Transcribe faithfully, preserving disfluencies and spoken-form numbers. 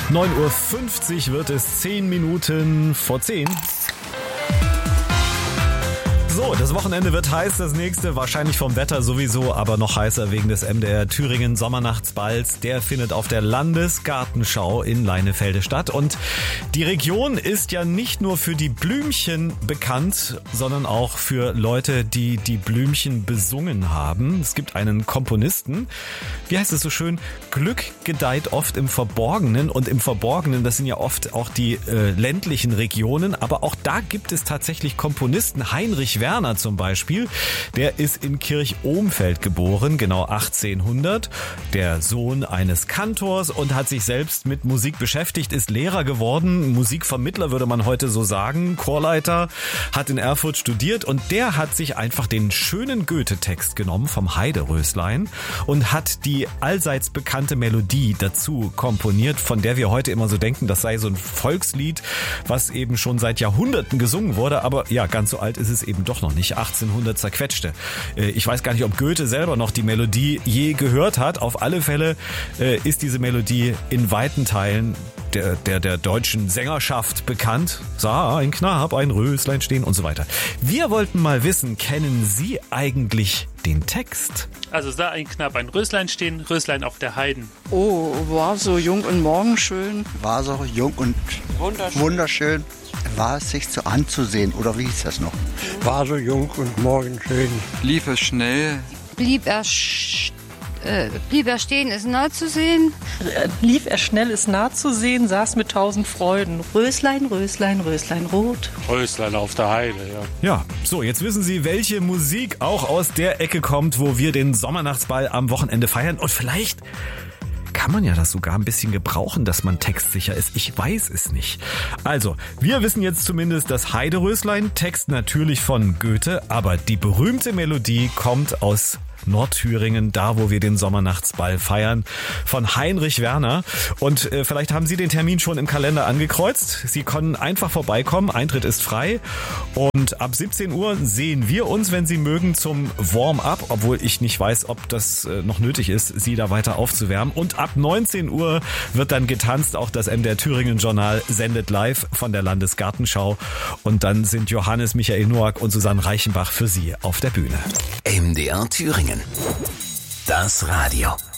neun Uhr fünfzig wird es, zehn Minuten vor zehn. So, das Wochenende wird heiß, das nächste wahrscheinlich vom Wetter sowieso, aber noch heißer wegen des M D R Thüringen Sommernachtsballs. Der findet auf der Landesgartenschau in Leinefelde statt und die Region ist ja nicht nur für die Blümchen bekannt, sondern auch für Leute, die die Blümchen besungen haben. Es gibt einen Komponisten, wie heißt es so schön, Glück gedeiht oft im Verborgenen und im Verborgenen, das sind ja oft auch die äh, ländlichen Regionen, aber auch da gibt es tatsächlich Komponisten. Heinrich Werner zum Beispiel, der ist in Kirch-Ohmfeld geboren, genau achtzehnhundert, der Sohn eines Kantors und hat sich selbst mit Musik beschäftigt, ist Lehrer geworden, Musikvermittler würde man heute so sagen, Chorleiter, hat in Erfurt studiert und der hat sich einfach den schönen Goethe-Text genommen vom Heideröslein und hat die allseits bekannte Melodie dazu komponiert, von der wir heute immer so denken, das sei so ein Volkslied, was eben schon seit Jahrhunderten gesungen wurde, aber ja, ganz so alt ist es eben doch noch nicht, achtzehnhundert zerquetschte. Ich weiß gar nicht, ob Goethe selber noch die Melodie je gehört hat. Auf alle Fälle ist diese Melodie in weiten Teilen der, der, der deutschen Sängerschaft bekannt. Sah ein Knab, ein Röslein stehen und so weiter. Wir wollten mal wissen, kennen Sie eigentlich den Text? Also sah ein Knab ein Röslein stehen, Röslein auf der Heiden. Oh, war so jung und morgenschön. War so jung und wunderschön. wunderschön. War es sich zu anzusehen, oder wie hieß das noch? War so jung und morgenschön. Lief es schnell. Blieb er, sch- äh, blieb er stehen, ist nah zu sehen. Lief er schnell, ist nah zu sehen, saß mit tausend Freuden. Röslein, Röslein, Röslein rot. Röslein auf der Heide, ja. Ja, so, jetzt wissen Sie, welche Musik auch aus der Ecke kommt, wo wir den Sommernachtsball am Wochenende feiern. Und vielleicht kann man ja das sogar ein bisschen gebrauchen, dass man textsicher ist. Ich weiß es nicht. Also, wir wissen jetzt zumindest, das Heideröslein, Text natürlich von Goethe, aber die berühmte Melodie kommt aus Nordthüringen, da wo wir den Sommernachtsball feiern, von Heinrich Werner. Und äh, vielleicht haben Sie den Termin schon im Kalender angekreuzt. Sie können einfach vorbeikommen, Eintritt ist frei. Und ab siebzehn Uhr sehen wir uns, wenn Sie mögen, zum Warm-up, obwohl ich nicht weiß, ob das äh, noch nötig ist, Sie da weiter aufzuwärmen. Und ab neunzehn Uhr wird dann getanzt, auch das M D R Thüringen Journal sendet live von der Landesgartenschau. Und dann sind Johannes Michael Noack und Susanne Reichenbach für Sie auf der Bühne. M D R Thüringen. Das Radio.